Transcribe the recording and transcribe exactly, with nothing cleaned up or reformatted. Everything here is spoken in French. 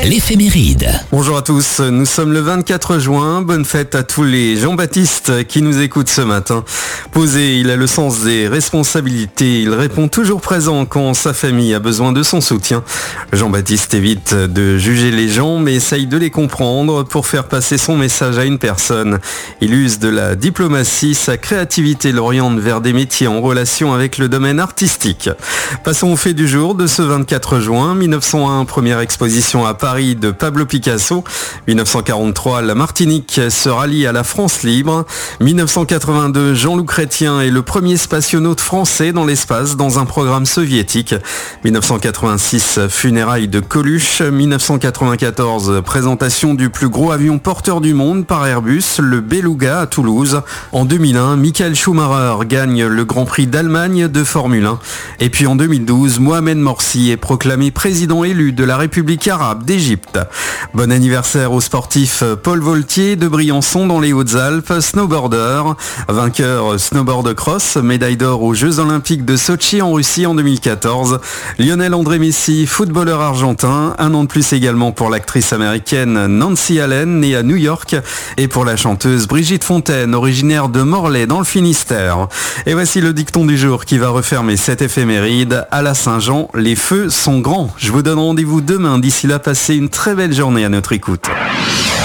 L'éphéméride. Bonjour à tous, nous sommes le vingt-quatre juin, bonne fête à tous les Jean-Baptiste qui nous écoutent ce matin. Posé, il a le sens des responsabilités, il répond toujours présent quand sa famille a besoin de son soutien. Jean-Baptiste évite de juger les gens mais essaye de les comprendre pour faire passer son message à une personne. Il use de la diplomatie, sa créativité l'oriente vers des métiers en relation avec le domaine artistique. Passons au fait du jour de ce vingt-quatre juin, mille neuf cent un, première exposition à Paris de Pablo Picasso. mille neuf cent quarante-trois, la Martinique se rallie à la France libre. mille neuf cent quatre-vingt-deux, Jean-Loup Chrétien est le premier spationaute français dans l'espace dans un programme soviétique. mille neuf cent quatre-vingt-six, funérailles de Coluche. mille neuf cent quatre-vingt-quatorze, présentation du plus gros avion porteur du monde par Airbus, le Beluga à Toulouse. En deux mille un, Michael Schumacher gagne le Grand Prix d'Allemagne de Formule un. Et puis en deux mille douze, Mohamed Morsi est proclamé président élu de la République arabe d'Égypte. Bon anniversaire au sportif Paul Voltier de Briançon dans les Hautes-Alpes, snowboarder, vainqueur snowboard cross, médaille d'or aux Jeux Olympiques de Sotchi en Russie en deux mille quatorze. Lionel André Messi, footballeur argentin, un an de plus également pour l'actrice américaine Nancy Allen, née à New York, et pour la chanteuse Brigitte Fontaine, originaire de Morlaix dans le Finistère. Et voici le dicton du jour qui va refermer cette éphéméride. À la Saint-Jean, les feux sont grands. Je vous donne rendez-vous demain. D'ici là, passez une très belle journée à notre écoute.